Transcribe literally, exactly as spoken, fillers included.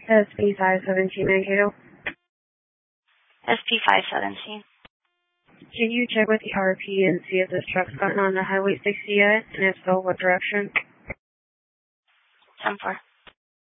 S P five seventeen Mankato. S P five seventeen. Can you check with the R P and see if this truck's gotten on the Highway sixty yet? And if so, what direction? ten four.